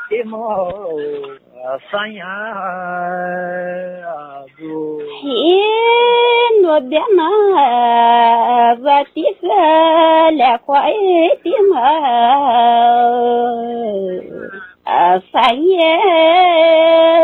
一毛三呀都。 诺边那我第个来快的嘛， 三爷